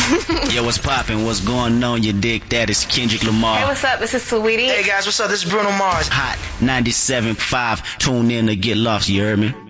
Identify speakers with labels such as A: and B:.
A: Yo, what's poppin'? What's going on, you dick? That is Kendrick Lamar.
B: Hey, what's up? This is Saweetie.
C: Hey guys, what's up? This is Bruno Mars.
A: Hot 97.5. Tune in to get lost, you heard me?